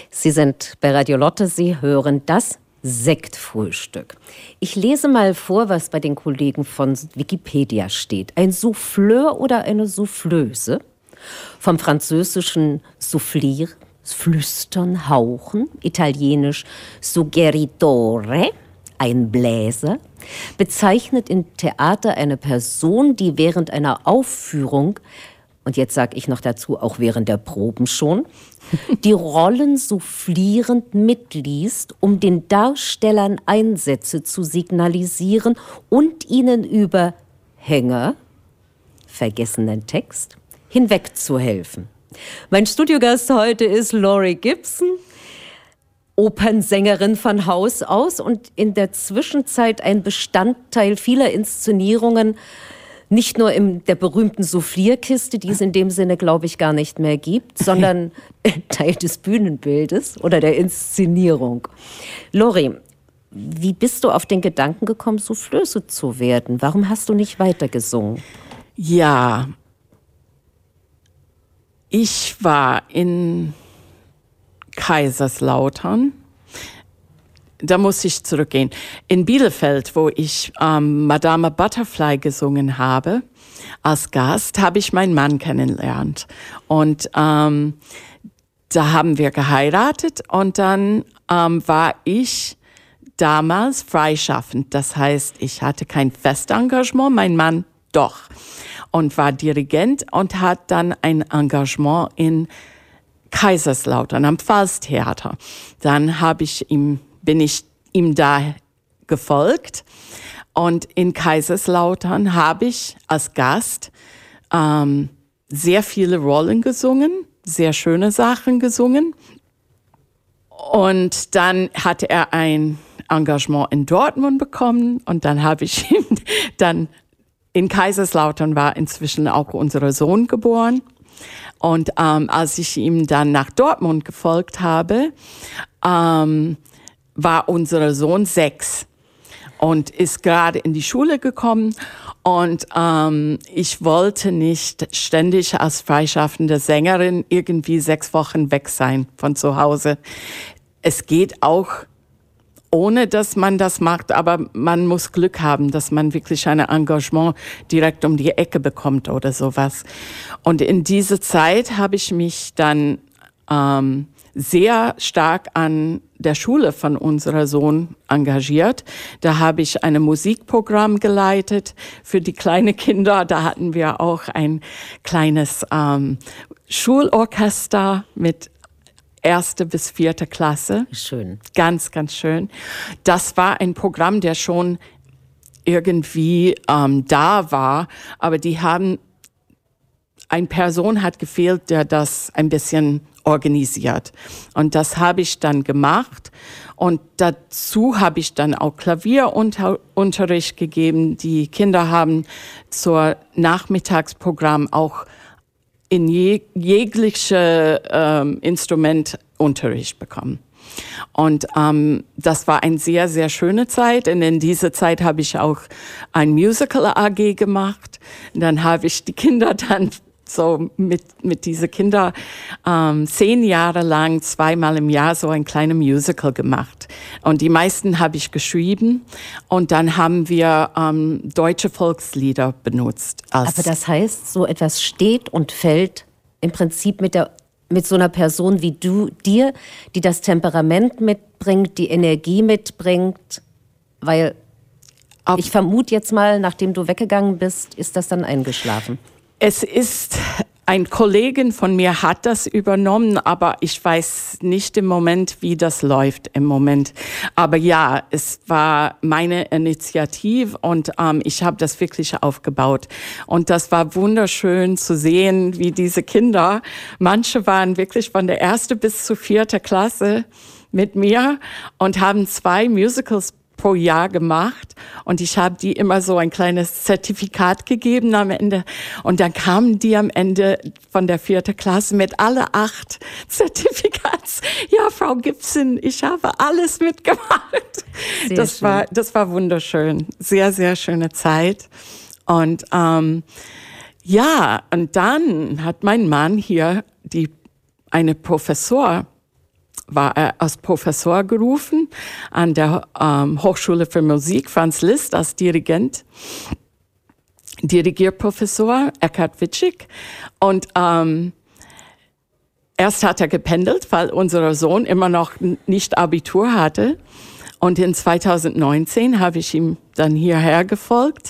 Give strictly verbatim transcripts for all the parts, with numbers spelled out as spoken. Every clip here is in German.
Sie sind bei Radio Lotte, Sie hören das Sektfrühstück. Ich lese mal vor, was bei den Kollegen von Wikipedia steht. Ein Souffleur oder eine Soufflöse, vom französischen soufflir, flüstern, hauchen, italienisch suggeritore, ein Bläser, bezeichnet im Theater eine Person, die während einer Aufführung, und jetzt sage ich noch dazu, auch während der Proben schon, die Rollen soufflierend mitliest, um den Darstellern Einsätze zu signalisieren und ihnen über Hänger, vergessenen Text, hinwegzuhelfen. Mein Studiogast heute ist Laurie Gibson, Opernsängerin von Haus aus und in der Zwischenzeit ein Bestandteil vieler Inszenierungen, nicht nur in der berühmten Soufflierkiste, die es in dem Sinne, glaube ich, gar nicht mehr gibt, sondern Teil des Bühnenbildes oder der Inszenierung. Laurie, wie bist du auf den Gedanken gekommen, Soufflöse zu werden? Warum hast du nicht weitergesungen? Ja, ich war in Kaiserslautern. Da muss ich zurückgehen. In Bielefeld, wo ich ähm, Madame Butterfly gesungen habe, als Gast, habe ich meinen Mann kennengelernt. Und ähm, da haben wir geheiratet und dann ähm, war ich damals freischaffend. Das heißt, ich hatte kein Festengagement, mein Mann doch. Und war Dirigent und hat dann ein Engagement in Kaiserslautern am Pfalztheater. Dann habe ich ihm bin ich ihm da gefolgt und in Kaiserslautern habe ich als Gast ähm, sehr viele Rollen gesungen, sehr schöne Sachen gesungen und dann hatte er ein Engagement in Dortmund bekommen und dann habe ich ihm dann in Kaiserslautern war inzwischen auch unser Sohn geboren und ähm, als ich ihm dann nach Dortmund gefolgt habe, ähm, war unser Sohn sechs und ist gerade in die Schule gekommen und ähm, ich wollte nicht ständig als freischaffende Sängerin irgendwie sechs Wochen weg sein von zu Hause. Es geht auch ohne, dass man das macht, aber man muss Glück haben, dass man wirklich ein Engagement direkt um die Ecke bekommt oder sowas. Und in dieser Zeit habe ich mich dann ähm, sehr stark an der Schule von unserem Sohn engagiert. Da habe ich ein Musikprogramm geleitet für die kleinen Kinder. Da hatten wir auch ein kleines ähm, Schulorchester mit erste bis vierte Klasse. Schön. Ganz, ganz schön. Das war ein Programm, der schon irgendwie ähm, da war, aber die haben, eine Person hat gefehlt, der das ein bisschen organisiert. Und das habe ich dann gemacht. Und dazu habe ich dann auch Klavierunterricht gegeben. Die Kinder haben zur Nachmittagsprogramm auch in je, jegliche ähm, Instrument Unterricht bekommen. Und ähm, das war eine sehr, sehr schöne Zeit. Und in dieser Zeit habe ich auch ein Musical A G gemacht. Und dann habe ich die Kinder dann so mit mit diese Kinder ähm, zehn Jahre lang zweimal im Jahr so ein kleines Musical gemacht und die meisten habe ich geschrieben und dann haben wir ähm, deutsche Volkslieder benutzt. Aber das heißt, so etwas steht und fällt im Prinzip mit der mit so einer Person wie du dir, die das Temperament mitbringt, die Energie mitbringt, weil Ab ich vermute jetzt mal, nachdem du weggegangen bist, ist das dann eingeschlafen. Es ist, ein Kollege von mir hat das übernommen, aber ich weiß nicht im Moment, wie das läuft im Moment. Aber ja, es war meine Initiative und ähm, ich habe das wirklich aufgebaut. Und das war wunderschön zu sehen, wie diese Kinder, manche waren wirklich von der ersten bis zur vierten Klasse mit mir und haben zwei Musicals pro Jahr gemacht und ich habe die immer so ein kleines Zertifikat gegeben am Ende und dann kamen die am Ende von der vierten Klasse mit alle acht Zertifikats. Ja, Frau Gibson, ich habe alles mitgemacht. Sehr das schön. war das war wunderschön, sehr sehr schöne Zeit und ähm, ja und dann hat mein Mann hier die eine Professor war er als Professor gerufen an der ähm, Hochschule für Musik, Franz Liszt als Dirigent, Dirigierprofessor, Eckhard Witschig. Und ähm, erst hat er gependelt, weil unser Sohn immer noch nicht Abitur hatte. Und in zweitausendneunzehn habe ich ihm dann hierher gefolgt.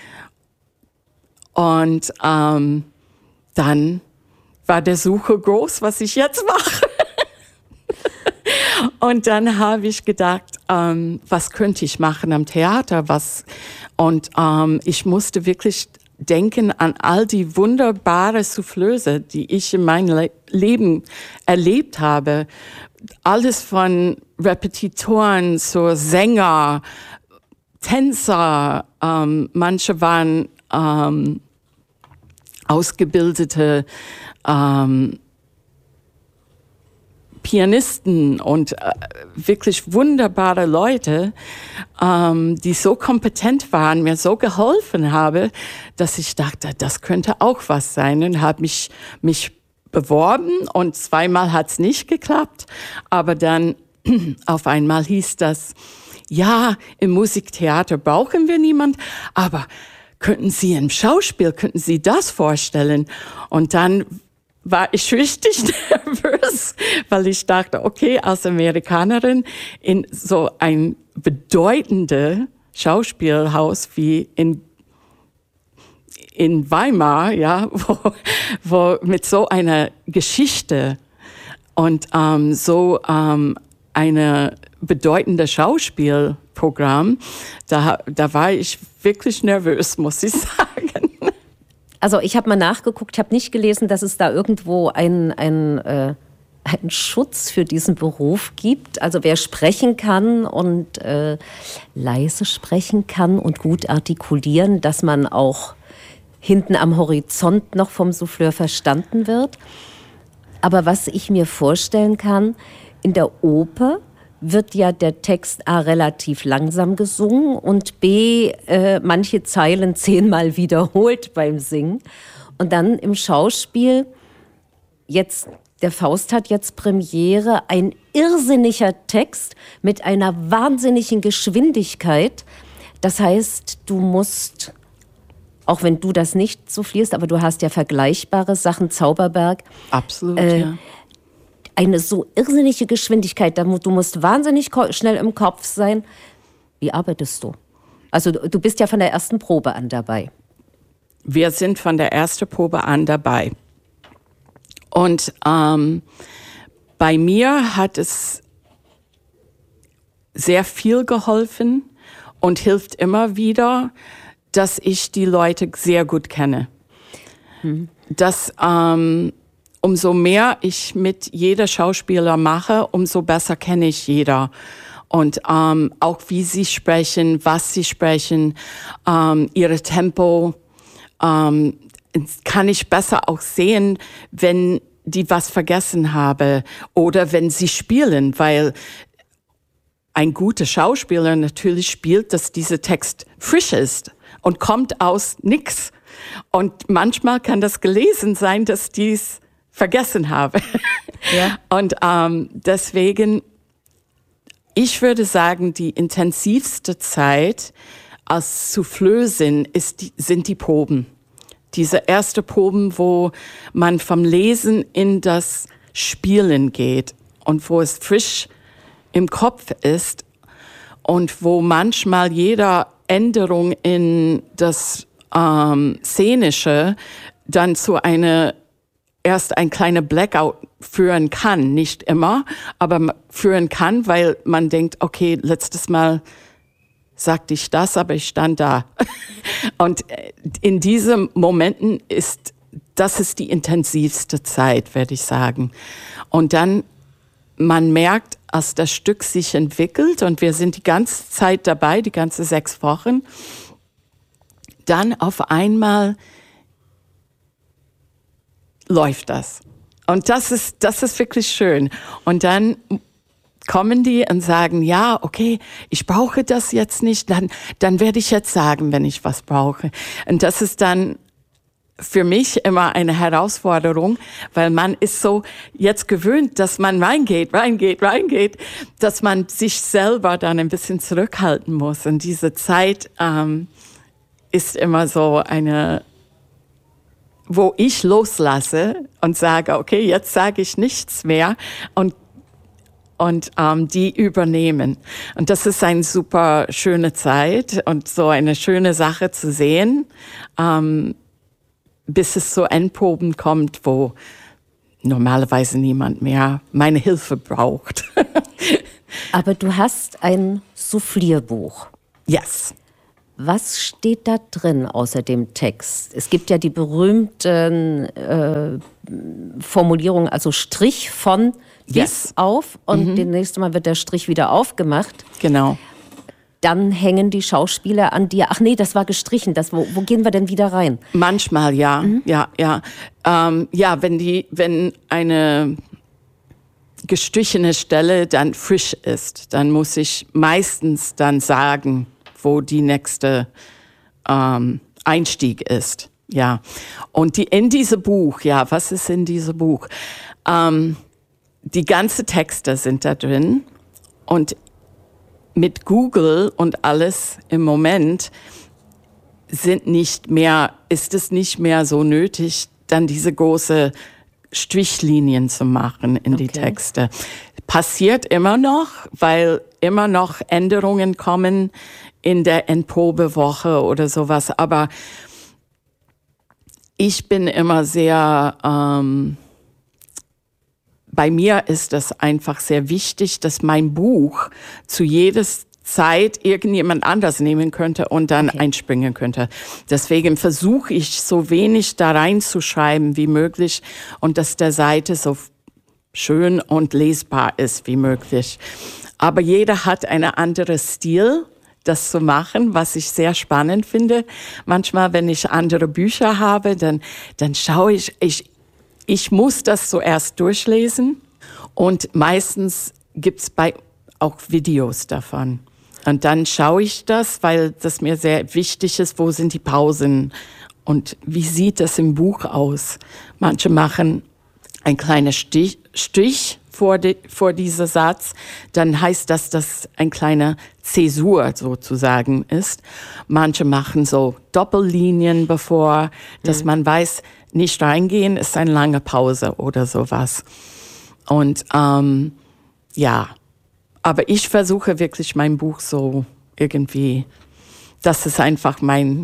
Und ähm, dann war der Suche groß, was ich jetzt mache. Und dann habe ich gedacht, ähm, was könnte ich machen am Theater? Was? Und ähm, ich musste wirklich denken an all die wunderbare Soufflöse, die ich in meinem Le- Leben erlebt habe. Alles von Repetitoren zu Sänger, Tänzer. Ähm, manche waren ähm, ausgebildete ähm, Pianisten und äh, wirklich wunderbare Leute, ähm, die so kompetent waren, mir so geholfen haben, dass ich dachte, das könnte auch was sein, und habe mich, mich beworben, und zweimal hat es nicht geklappt, aber dann auf einmal hieß das, ja, im Musiktheater brauchen wir niemand, aber könnten Sie im Schauspiel, könnten Sie das vorstellen? Und dann war ich richtig nervös, weil ich dachte, okay, als Amerikanerin in so ein bedeutendes Schauspielhaus wie in in Weimar, ja, wo, wo mit so einer Geschichte und ähm, so ähm, eine bedeutende Schauspielprogramm, da da war ich wirklich nervös, muss ich sagen. Also ich habe mal nachgeguckt, ich habe nicht gelesen, dass es da irgendwo einen, einen, äh, einen Schutz für diesen Beruf gibt. Also wer sprechen kann und äh, leise sprechen kann und gut artikulieren, dass man auch hinten am Horizont noch vom Souffleur verstanden wird. Aber was ich mir vorstellen kann, in der Oper wird ja der Text A relativ langsam gesungen und B äh, manche Zeilen zehnmal wiederholt beim Singen. Und dann im Schauspiel, jetzt, der Faust hat jetzt Premiere, ein irrsinniger Text mit einer wahnsinnigen Geschwindigkeit. Das heißt, du musst, auch wenn du das nicht so fließt, aber du hast ja vergleichbare Sachen, Zauberberg. Absolut, äh, ja. Eine so irrsinnige Geschwindigkeit, du musst wahnsinnig schnell im Kopf sein. Wie arbeitest du? Also du bist ja von der ersten Probe an dabei. Wir sind von der ersten Probe an dabei. Und ähm, bei mir hat es sehr viel geholfen und hilft immer wieder, dass ich die Leute sehr gut kenne. Hm. Dass ähm, umso mehr ich mit jeder Schauspieler mache, umso besser kenne ich jeder. Und ähm, auch wie sie sprechen, was sie sprechen, ähm, ihre Tempo, ähm, kann ich besser auch sehen, wenn die was vergessen haben oder wenn sie spielen, weil ein guter Schauspieler natürlich spielt, dass dieser Text frisch ist und kommt aus nix. Und manchmal kann das gelesen sein, dass dies vergessen habe. Ja. Und ähm, deswegen, ich würde sagen, die intensivste Zeit als Souffleusin ist die, sind die Proben. Diese erste Proben, wo man vom Lesen in das Spielen geht und wo es frisch im Kopf ist und wo manchmal jede Änderung in das ähm, Szenische dann zu einer erst ein kleiner Blackout führen kann, nicht immer, aber führen kann, weil man denkt, okay, letztes Mal sagte ich das, aber ich stand da. Und in diesen Momenten ist, das ist die intensivste Zeit, würde ich sagen. Und dann, man merkt, als das Stück sich entwickelt, und wir sind die ganze Zeit dabei, die ganze sechs Wochen, dann auf einmal läuft das. Und das ist, das ist wirklich schön. Und dann kommen die und sagen, ja, okay, ich brauche das jetzt nicht, dann, dann werde ich jetzt sagen, wenn ich was brauche. Und das ist dann für mich immer eine Herausforderung, weil man ist so jetzt gewöhnt, dass man reingeht, reingeht, reingeht, dass man sich selber dann ein bisschen zurückhalten muss. Und diese Zeit ähm, ist immer so eine, wo ich loslasse und sage, okay, jetzt sage ich nichts mehr und und ähm, die übernehmen. Und das ist eine super schöne Zeit und so eine schöne Sache zu sehen, ähm, bis es zu Endproben kommt, wo normalerweise niemand mehr meine Hilfe braucht. Aber du hast ein Soufflierbuch. Yes. Was steht da drin außer dem Text? Es gibt ja die berühmten äh, Formulierungen, also Strich von bis yes. auf und mhm. das nächste Mal wird der Strich wieder aufgemacht. Genau. Dann hängen die Schauspieler an dir. Ach nee, das war gestrichen. Das, wo, wo gehen wir denn wieder rein? Manchmal, ja. Mhm. Ja, ja. Ähm, ja, wenn, die, wenn eine gestrichene Stelle dann frisch ist, dann muss ich meistens dann sagen, wo die nächste ähm, Einstieg ist. Ja. Und die, in diesem Buch, ja, was ist in diesem Buch? Ähm, die ganzen Texte sind da drin und mit Google und alles im Moment sind nicht mehr, ist es nicht mehr so nötig, dann diese große Strichlinien zu machen in okay. die Texte. Passiert immer noch, weil immer noch Änderungen kommen in der Endprobewoche oder sowas. Aber ich bin immer sehr, ähm, bei mir ist es einfach sehr wichtig, dass mein Buch zu jeder Zeit irgendjemand anders nehmen könnte und dann okay. einspringen könnte. Deswegen versuche ich so wenig da reinzuschreiben wie möglich und dass der Seite so schön und lesbar ist wie möglich. Aber jeder hat einen anderen Stil, das zu machen, was ich sehr spannend finde. Manchmal, wenn ich andere Bücher habe, dann, dann schaue ich, ich, ich muss das zuerst durchlesen und meistens gibt's bei auch Videos davon. Und dann schaue ich das, weil das mir sehr wichtig ist, wo sind die Pausen und wie sieht das im Buch aus. Manche machen ein kleiner Stich, Stich vor, die, vor dieser Satz, dann heißt das, dass ein kleiner Zäsur sozusagen ist. Manche machen so Doppellinien bevor, dass mhm. man weiß, nicht reingehen ist eine lange Pause oder sowas. Und ähm, ja, aber ich versuche wirklich mein Buch so irgendwie, das ist einfach mein,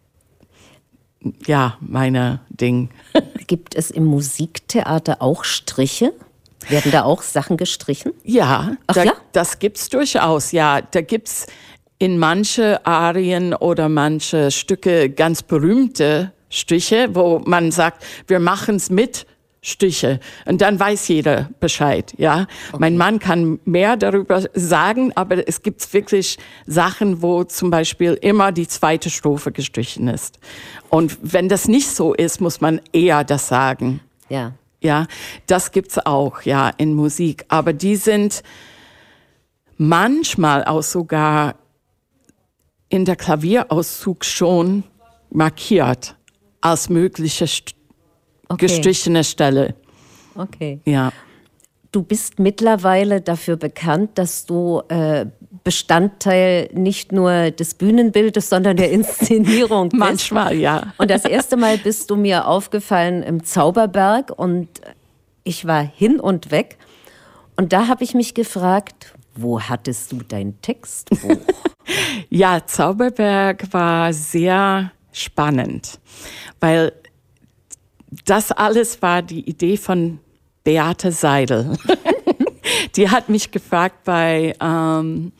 ja, meine Ding. Gibt es im Musiktheater auch Striche? Werden da auch Sachen gestrichen? Ja, Ach, da, ja? das gibt's durchaus, ja. Da gibt's in manche Arien oder manche Stücke ganz berühmte Striche, wo man sagt, wir machen's mit Stiche. Und dann weiß jeder Bescheid, ja. Okay. Mein Mann kann mehr darüber sagen, aber es gibt wirklich Sachen, wo zum Beispiel immer die zweite Strophe gestrichen ist. Und wenn das nicht so ist, muss man eher das sagen. Ja. Ja, das gibt's auch, ja, in Musik. Aber die sind manchmal auch sogar in der Klavierauszug schon markiert als mögliche st- okay. gestrichene Stelle. Okay. Ja. Du bist mittlerweile dafür bekannt, dass du äh, Bestandteil nicht nur des Bühnenbildes, sondern der Inszenierung bist. Manchmal, ja. Und das erste Mal bist du mir aufgefallen im Zauberberg und ich war hin und weg. Und da habe ich mich gefragt, wo hattest du dein Textbuch? Ja, Zauberberg war sehr spannend, weil das alles war die Idee von Beate Seidel. Die hat mich gefragt bei ähm,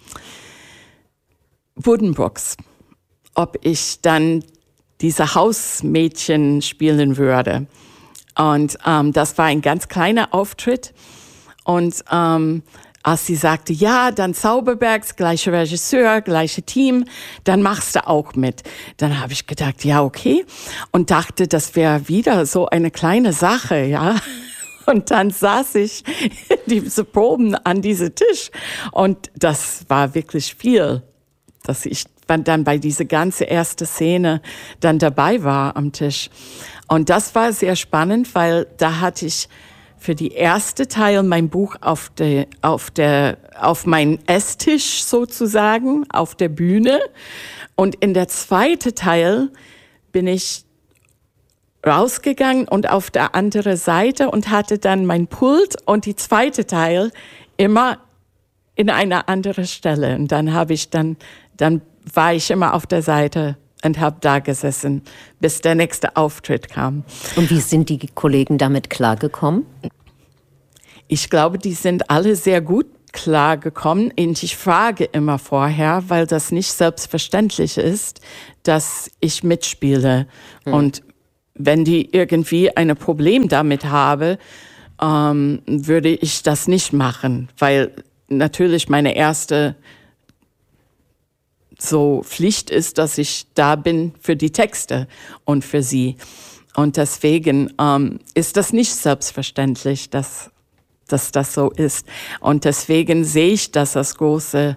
Buddenbrooks, ob ich dann diese Hausmädchen spielen würde. Und ähm, das war ein ganz kleiner Auftritt. Und ähm, als sie sagte, ja, dann Zauberbergs, gleicher Regisseur, gleiche Team, dann machst du auch mit. Dann habe ich gedacht, ja, okay. Und dachte, das wäre wieder so eine kleine Sache, ja. Und dann saß ich diese Proben an diesem Tisch. Und das war wirklich viel, dass ich dann bei dieser ganzen ersten Szene dann dabei war am Tisch. Und das war sehr spannend, weil da hatte ich für die erste Teil mein Buch auf der, auf der, auf meinen Esstisch sozusagen, auf der Bühne. Und in der zweiten Teil bin ich rausgegangen und auf der anderen Seite und hatte dann mein Pult und die zweite Teil immer in einer anderen Stelle. Und dann habe ich dann, dann war ich immer auf der Seite und habe da gesessen, bis der nächste Auftritt kam. Und wie sind die Kollegen damit klargekommen? Ich glaube, die sind alle sehr gut klargekommen. Und ich frage immer vorher, weil das nicht selbstverständlich ist, dass ich mitspiele. Hm. Und wenn die irgendwie ein Problem damit haben, ähm, würde ich das nicht machen, weil natürlich meine erste so Pflicht ist, dass ich da bin für die Texte und für sie. Und deswegen ähm, ist das nicht selbstverständlich, dass, dass das so ist. Und deswegen sehe ich das als große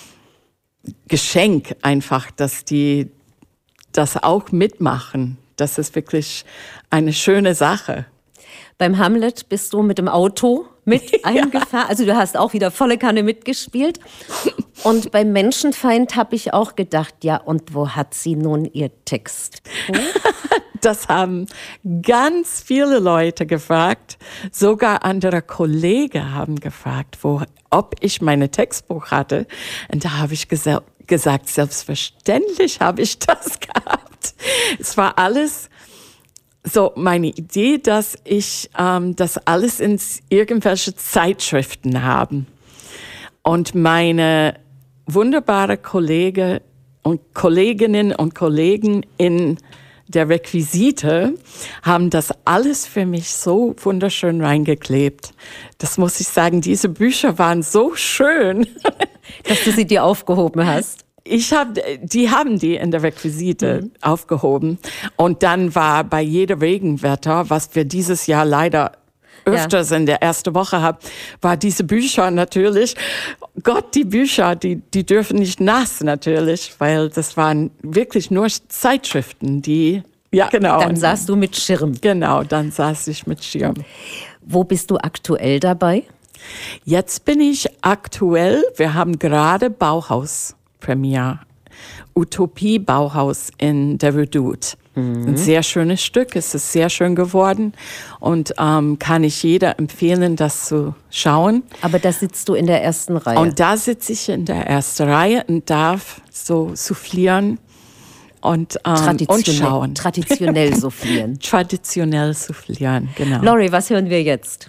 Geschenk einfach, dass die das auch mitmachen. Das ist wirklich eine schöne Sache. Beim Hamlet bist du mit dem Auto mit eingefahren. Also du hast auch wieder volle Kanne mitgespielt. Und beim Menschenfeind habe ich auch gedacht, ja, und wo hat sie nun ihr Text? Hm? Das haben ganz viele Leute gefragt. Sogar andere Kollegen haben gefragt, wo, ob ich meine Textbuch hatte. Und da habe ich gesa- gesagt, selbstverständlich habe ich das gehabt. Es war alles so meine Idee, dass ich ähm, das alles in irgendwelche Zeitschriften habe. Und meine wunderbare Kollegen und Kolleginnen und Kollegen in der Requisite haben das alles für mich so wunderschön reingeklebt. Das muss ich sagen, diese Bücher waren so schön. Dass du sie dir aufgehoben hast. Ich hab, die haben die in der Requisite mhm. aufgehoben. Und dann war bei jedem Regenwetter, was wir dieses Jahr leider öfters ja. in der ersten Woche haben, war diese Bücher natürlich, Gott, die Bücher, die, die dürfen nicht nass natürlich, weil das waren wirklich nur Zeitschriften, die, ja genau. Dann saßt du mit Schirm. Genau, dann saß ich mit Schirm. Wo bist du aktuell dabei? Jetzt bin ich aktuell, wir haben gerade Bauhaus. Premiere. Utopie Bauhaus in der Redoute. Mhm. Ein sehr schönes Stück, es ist sehr schön geworden und ähm, kann ich jeder empfehlen, das zu schauen. Aber da sitzt du in der ersten Reihe. Und da sitze ich in der ersten Reihe und darf so soufflieren und, ähm, und schauen. Traditionell soufflieren. Traditionell soufflieren, genau. Laurie, was hören wir jetzt?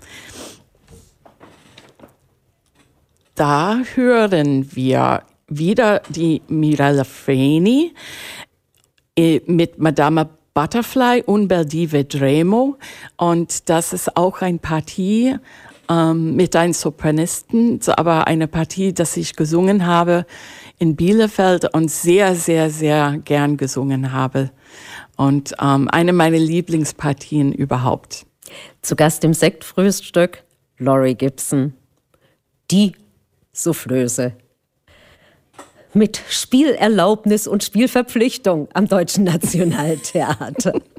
Da hören wir wieder die Mirella Freni mit Madama Butterfly und Bel di Vedremo. Und das ist auch eine Partie ähm, mit einem Sopranisten, aber eine Partie, das ich gesungen habe in Bielefeld und sehr, sehr, sehr gern gesungen habe. Und ähm, eine meiner Lieblingspartien überhaupt. Zu Gast im Sektfrühstück Laurie Gibson, die Soufflöse. Mit Spielerlaubnis und Spielverpflichtung am Deutschen Nationaltheater.